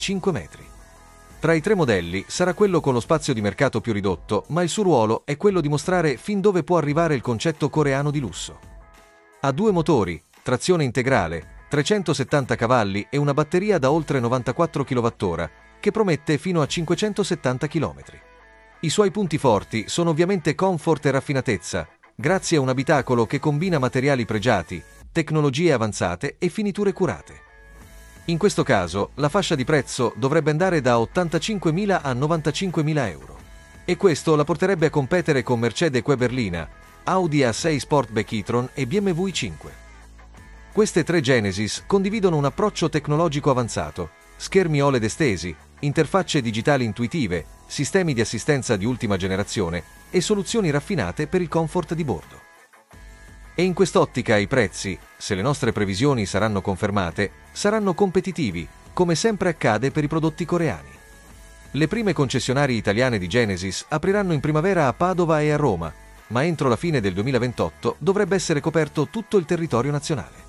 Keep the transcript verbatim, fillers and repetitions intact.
cinque metri. Tra i tre modelli sarà quello con lo spazio di mercato più ridotto, ma il suo ruolo è quello di mostrare fin dove può arrivare il concetto coreano di lusso. Ha due motori, trazione integrale, trecentosettanta cavalli e una batteria da oltre novantaquattro chilowattora, che promette fino a cinquecentosettanta chilometri. I suoi punti forti sono ovviamente comfort e raffinatezza, grazie a un abitacolo che combina materiali pregiati, tecnologie avanzate e finiture curate. In questo caso, la fascia di prezzo dovrebbe andare da ottantacinquemila a novantacinquemila euro. E questo la porterebbe a competere con Mercedes-Benz Berlina, Audi A sei Sportback e-tron e B M W i cinque. Queste tre Genesis condividono un approccio tecnologico avanzato, schermi O L E D estesi, interfacce digitali intuitive, sistemi di assistenza di ultima generazione e soluzioni raffinate per il comfort di bordo. E in quest'ottica i prezzi, se le nostre previsioni saranno confermate, saranno competitivi, come sempre accade per i prodotti coreani. Le prime concessionarie italiane di Genesis apriranno in primavera a Padova e a Roma, ma entro la fine del duemilaventotto dovrebbe essere coperto tutto il territorio nazionale.